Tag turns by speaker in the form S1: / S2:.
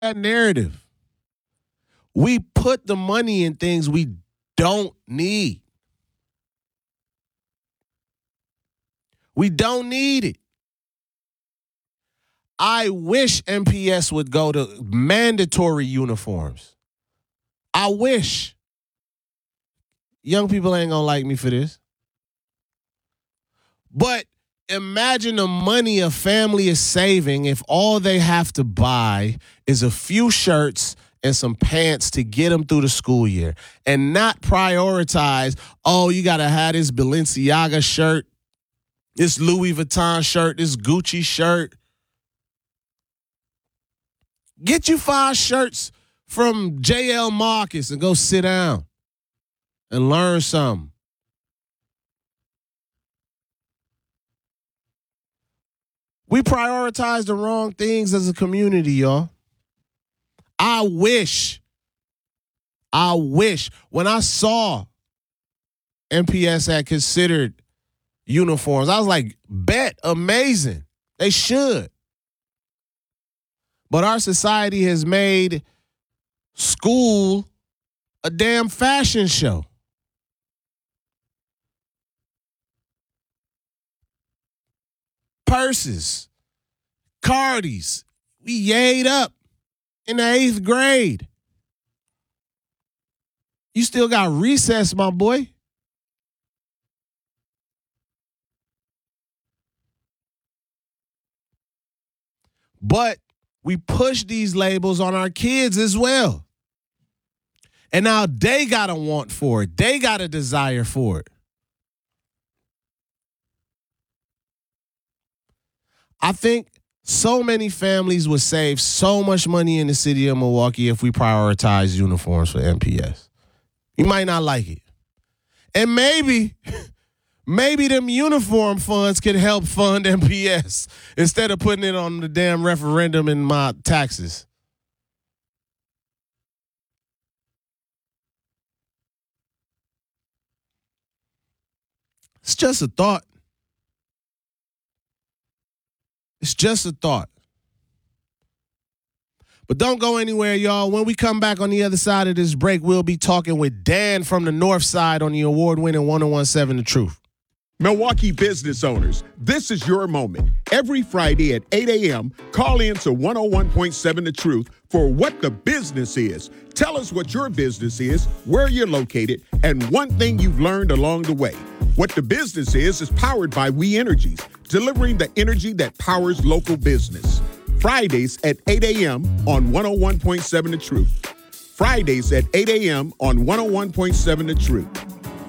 S1: that narrative. We put the money in things we don't need. We don't need it. I wish MPS would go to mandatory uniforms. I wish. Young people ain't gonna like me for this. But imagine the money a family is saving if all they have to buy is a few shirts and some pants to get them through the school year and not prioritize, oh, you got to have this Balenciaga shirt, this Louis Vuitton shirt, this Gucci shirt. Get you 5 shirts from J.L. Marcus and go sit down and learn something. We prioritize the wrong things as a community, y'all. I wish when I saw MPS had considered uniforms, I was like, bet, amazing. They should. But our society has made school a damn fashion show. Purses, Cardis, we yayed up in the 8th grade. You still got recess, my boy. But we push these labels on our kids as well. And now they got a want for it. They got a desire for it. I think so many families would save so much money in the city of Milwaukee if we prioritize uniforms for MPS. You might not like it. And maybe them uniform funds could help fund MPS instead of putting it on the damn referendum in my taxes. It's just a thought. It's just a thought. But don't go anywhere, y'all. When we come back on the other side of this break, we'll be talking with Dan from the North Side on the award-winning 1017 The Truth.
S2: Milwaukee business owners, this is your moment. Every Friday at 8 a.m., call in to 101.7 The Truth for What the Business Is. Tell us what your business is, where you're located, and one thing you've learned along the way. What the Business is powered by We Energies, delivering the energy that powers local business. Fridays at 8 a.m. on 101.7 The Truth. Fridays at 8 a.m. on 101.7 The Truth.